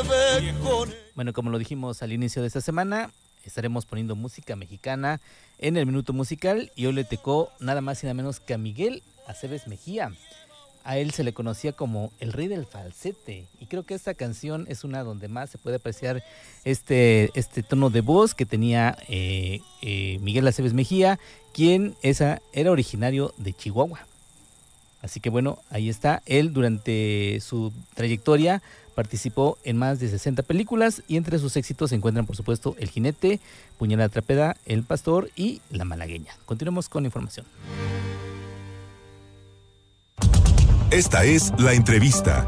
ve con... Bueno, como lo dijimos al inicio de esta semana, estaremos poniendo música mexicana en el Minuto Musical y hoy le tocó nada más y nada menos que a Miguel Aceves Mejía. A él se le conocía como el rey del falsete y creo que esta canción es una donde más se puede apreciar este tono de voz que tenía Miguel Aceves Mejía, quien era originario de Chihuahua. Así que bueno, ahí está. Él durante su trayectoria participó en más de 60 películas y entre sus éxitos se encuentran por supuesto El Jinete, Puñalada Trapera, El Pastor y La Malagueña. Continuemos con la información. Esta es la entrevista.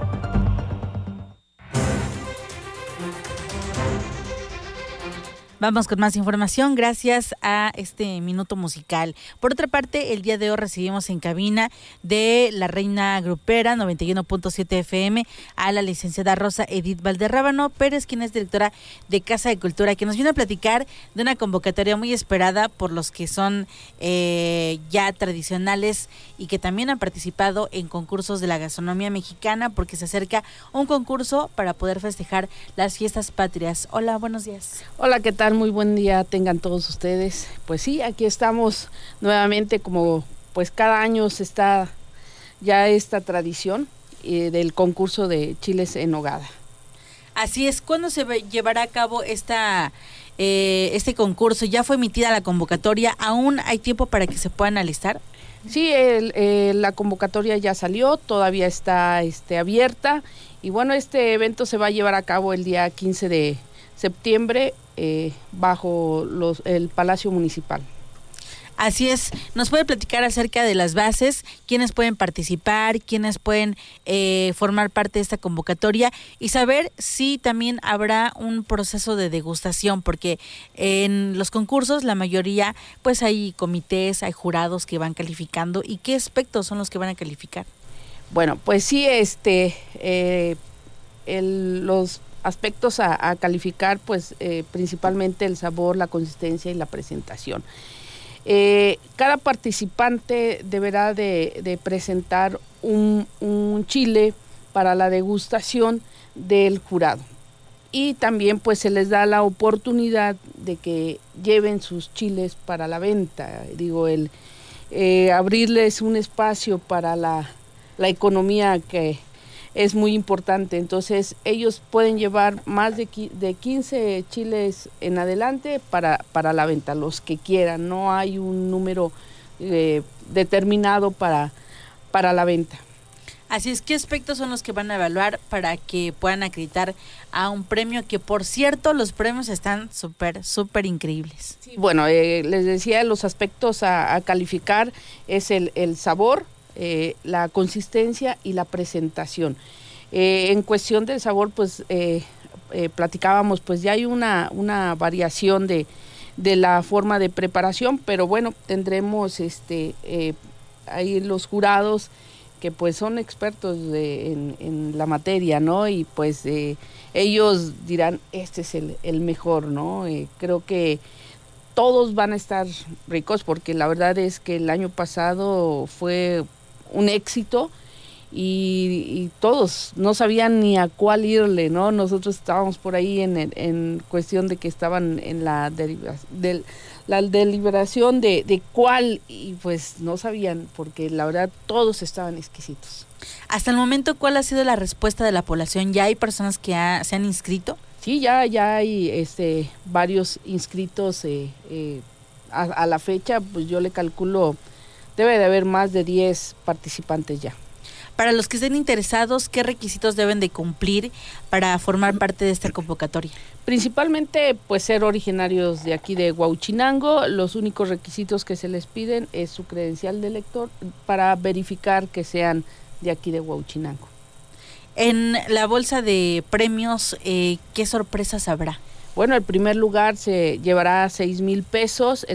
Vamos con más información gracias a este Minuto Musical. Por otra parte, el día de hoy recibimos en cabina de La Reina Grupera 91.7 FM a la licenciada Rosa Edith Valderrábano Pérez, quien es directora de Casa de Cultura, que nos viene a platicar de una convocatoria muy esperada por los que son ya tradicionales y que también han participado en concursos de la gastronomía mexicana, porque se acerca un concurso para poder festejar las fiestas patrias. Hola, buenos días. Hola, ¿qué tal? Muy buen día tengan todos ustedes. Pues sí, aquí estamos nuevamente, como pues cada año se está ya esta tradición del concurso de chiles en nogada. Así es. ¿Cuándo se llevará a cabo este concurso? ¿Ya fue emitida la convocatoria? ¿Aún hay tiempo para que se puedan alistar? Sí, la convocatoria ya salió, todavía está abierta y bueno, este evento se va a llevar a cabo el día 15 de septiembre bajo el Palacio Municipal. Así es. ¿Nos puede platicar acerca de las bases? ¿Quiénes pueden participar? ¿Quiénes pueden formar parte de esta convocatoria? Y saber si también habrá un proceso de degustación, porque en los concursos la mayoría pues hay comités, hay jurados que van calificando. ¿Y qué aspectos son los que van a calificar? Bueno, pues sí, los aspectos a calificar, pues principalmente el sabor, la consistencia y la presentación. Cada participante deberá de presentar un chile para la degustación del jurado y también pues se les da la oportunidad de que lleven sus chiles para la venta, abrirles un espacio para la economía que es muy importante. Entonces ellos pueden llevar más de 15 chiles en adelante para la venta, los que quieran, no hay un número determinado para la venta. Así es, ¿qué aspectos son los que van a evaluar para que puedan acreditar a un premio? Que por cierto, los premios están súper increíbles. Sí, bueno, les decía, los aspectos a calificar es el sabor, la consistencia y la presentación. En cuestión del sabor, pues platicábamos, pues ya hay una variación de la forma de preparación, pero bueno, tendremos ahí los jurados que pues son expertos en la materia, ¿no? Y pues ellos dirán, este es el mejor, ¿no? Creo que todos van a estar ricos, porque la verdad es que el año pasado fue un éxito y todos no sabían ni a cuál irle, ¿no? Nosotros estábamos por ahí en cuestión de que estaban en la deliberación de cuál, y pues no sabían, porque la verdad todos estaban exquisitos. Hasta el momento, ¿cuál ha sido la respuesta de la población? ¿Ya hay personas que se han inscrito? Sí, ya hay varios inscritos a la fecha, pues yo le calculo debe de haber más de 10 participantes ya. Para los que estén interesados, ¿qué requisitos deben de cumplir para formar parte de esta convocatoria? Principalmente, pues ser originarios de aquí de Huauchinango. Los únicos requisitos que se les piden es su credencial de lector para verificar que sean de aquí de Huauchinango. En la bolsa de premios, ¿qué sorpresas habrá? Bueno, el primer lugar se llevará 6,000 pesos.